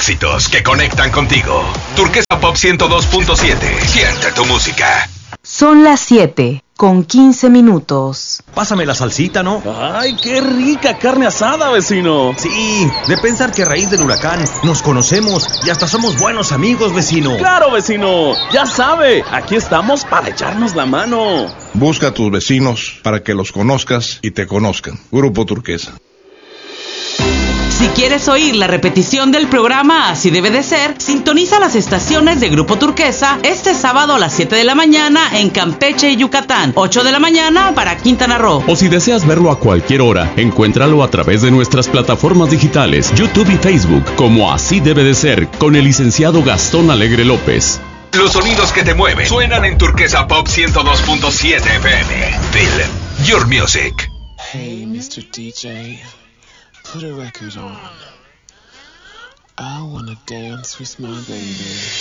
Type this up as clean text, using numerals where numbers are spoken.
éxitos que conectan contigo. Turquesa Pop 102.7. Siente tu música. Son las 7:15. Pásame la salsita, ¿no? ¡Ay, qué rica carne asada, vecino! Sí, de pensar que a raíz del huracán nos conocemos y hasta somos buenos amigos, vecino. ¡Claro, vecino! Ya sabe, aquí estamos para echarnos la mano. Busca a tus vecinos para que los conozcas y te conozcan. Grupo Turquesa. Si quieres oír la repetición del programa Así Debe de Ser, sintoniza las estaciones de Grupo Turquesa este sábado a las 7 de la mañana en Campeche y Yucatán, 8 de la mañana para Quintana Roo. O si deseas verlo a cualquier hora, encuéntralo a través de nuestras plataformas digitales, YouTube y Facebook, como Así Debe de Ser, con el licenciado Gastón Alegre López. Los sonidos que te mueven suenan en Turquesa Pop 102.7 FM. Feel your music. Hey, Mr. DJ. Put a record on. I wanna dance with my baby.